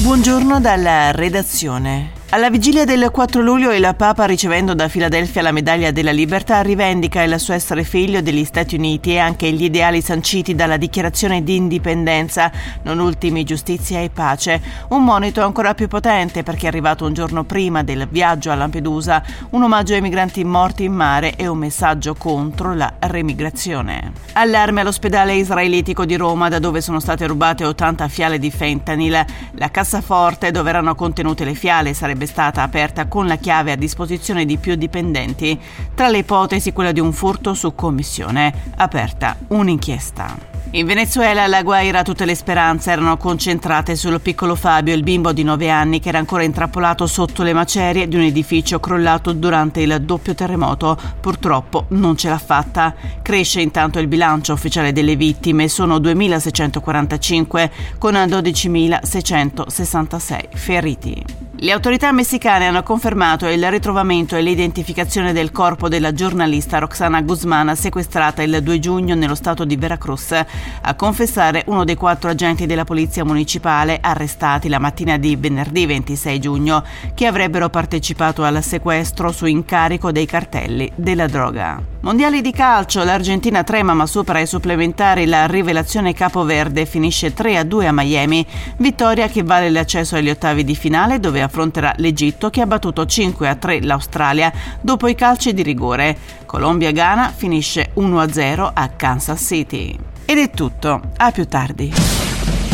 Buongiorno dalla redazione. Alla vigilia del 4 luglio il Papa, ricevendo da Filadelfia la medaglia della libertà, rivendica il suo essere figlio degli Stati Uniti e anche gli ideali sanciti dalla dichiarazione di indipendenza, non ultimi giustizia e pace. Un monito ancora più potente perché è arrivato un giorno prima del viaggio a Lampedusa, un omaggio ai migranti morti in mare e un messaggio contro la remigrazione. Allarme all'ospedale israelitico di Roma, da dove sono state rubate 80 fiale di fentanyl. La cassaforte dove erano contenute le fiale sarebbe stata aperta con la chiave a disposizione di più dipendenti. Tra le ipotesi quella di un furto su commissione. Aperta un'inchiesta. In Venezuela La Guaira tutte le speranze erano concentrate sul piccolo Fabio, il bimbo di 9 anni che era ancora intrappolato sotto le macerie di un edificio crollato durante il doppio terremoto. Purtroppo non ce l'ha fatta. Cresce intanto il bilancio ufficiale delle vittime, sono 2.645 con 12.666 feriti. Le autorità messicane hanno confermato il ritrovamento e l'identificazione del corpo della giornalista Roxana Guzmán, sequestrata il 2 giugno nello stato di Veracruz. A confessare uno dei 4 agenti della polizia municipale arrestati la mattina di venerdì 26 giugno, che avrebbero partecipato al sequestro su incarico dei cartelli della droga. Mondiali di calcio, l'Argentina trema ma supera i supplementari, la rivelazione capoverde finisce 3-2 a Miami, vittoria che vale l'accesso agli ottavi di finale dove affronterà l'Egitto che ha battuto 5-3 l'Australia dopo i calci di rigore. Colombia-Ghana finisce 1-0 a Kansas City. Ed è tutto, a più tardi.